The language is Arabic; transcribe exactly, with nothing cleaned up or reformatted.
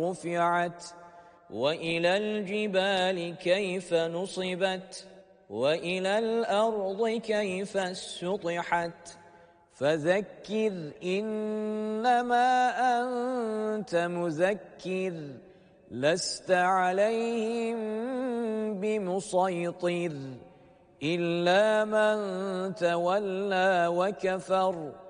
رفعت وإلى الجبال كيف نصبت وإلى الأرض كيف سطحت فذكر إنما أنت مذكر لست عليهم بمسيطر إلا من تولى وكفر